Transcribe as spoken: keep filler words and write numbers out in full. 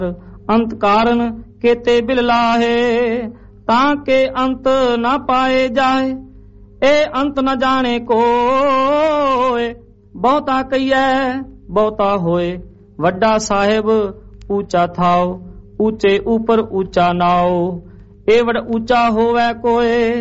अंत कारण केते बिल लाहे, ताके अंत न पाए जाए। ए अंत न जाने कोय, बहुता कहिए बहुता होए। वड्डा साहेब ऊंचा थाओ, ऊंचे ऊपर ऊंचा नाओ। ए वड ऊंचा होवे कोय,